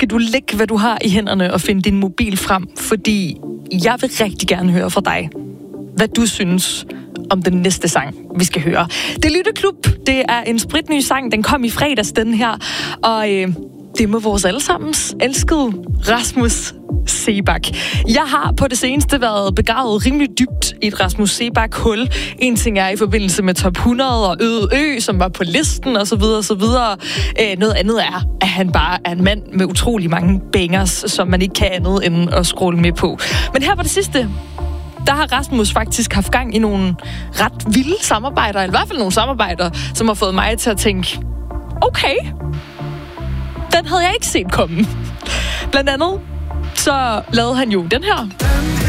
skal du lægge, hvad du har i hænderne og finde din mobil frem, fordi jeg vil rigtig gerne høre fra dig, hvad du synes om den næste sang, vi skal høre. Det er Lytteklub. Det er en spritny sang. Den kom i fredags, den her. Og det må vores allesammens elskede Rasmus Seebach. Jeg har på det seneste været begravet rimelig dybt i et Rasmus Seebach-hul. En ting er i forbindelse med Top 100 og Ø, som var på listen osv. Noget andet er, at han bare er en mand med utrolig mange bangers, som man ikke kan andet end at scrolle med på. Men her på det sidste, der har Rasmus faktisk haft gang i nogle ret vilde samarbejder, eller i hvert fald nogle samarbejder, som har fået mig til at tænke, okay, den havde jeg ikke set komme. Blandt andet, så lavede han jo den her.